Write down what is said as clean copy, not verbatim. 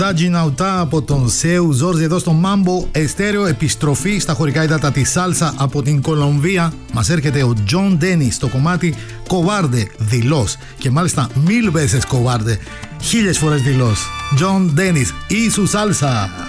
Τα Τζιναουτά από τον Σέου Ζόρζι εδώ στο Mambo Estéreo. Επιστροφή στα χωρικά ύδατα τη σάλσα από την Κολομβία. Μας έρχεται ο John Dennis στο κομμάτι Cobarde, δηλός. Και μάλιστα mil veces cobarde, 1000 φορές δηλός. John Dennis ή σου σάλσα.